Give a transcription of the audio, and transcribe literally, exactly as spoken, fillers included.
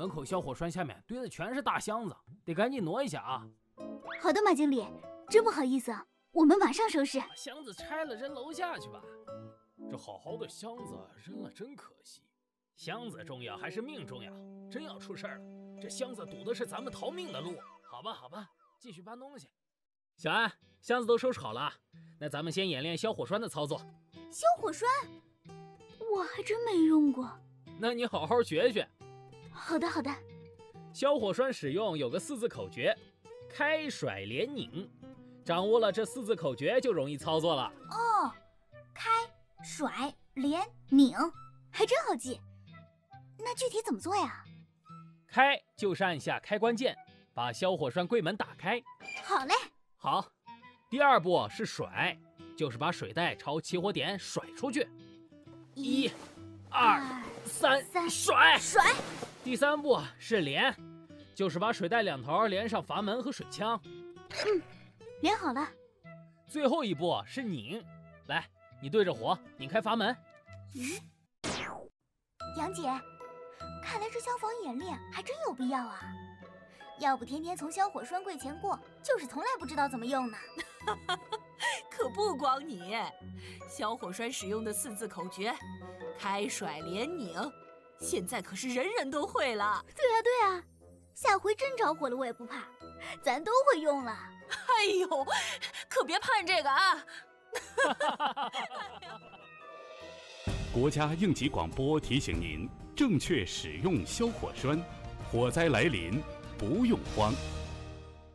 门口小火栓下面堆的全是大箱子，得赶紧挪一下啊。 好的，马经理，真不好意思啊，我们马上收拾。 把箱子拆了扔楼下去吧。 这好好的箱子扔了真可惜。 箱子重要还是命重要？真要出事儿了，这箱子堵的是咱们逃命的路。好吧，好吧，继续搬东西。小安，箱子都收拾好了，那咱们先演练消火栓的操作。 消火栓，我还真没用过。 那你好好学学。 好的，好的。 消火栓使用有个四字口诀：开、甩、连、拧。掌握了这四字口诀，就容易操作了。 哦，开、甩、连、拧，还真好记。那具体怎么做呀？ 开就是按下开关键，把消火栓柜门打开。 好嘞。 好。第二步是甩，就是把水袋朝起火点甩出去。一、二、三， 三甩甩。 第三步是连，就是把水袋两头连上阀门和水枪。 嗯，连好了。 最后一步是拧，来，你对着火拧开阀门。 咦，杨姐，看来这消防演练还真有必要啊！要不天天从消火栓柜前过，就是从来不知道怎么用呢。 可不光你，消火栓使用的四字口诀“开、甩、连、拧”，现在可是人人都会了。 对啊，对啊，下回真着火了我也不怕，咱都会用了。 哎呦，可别盼这个啊！ 国家应急广播提醒您：正确使用消火栓，火灾来临不用慌。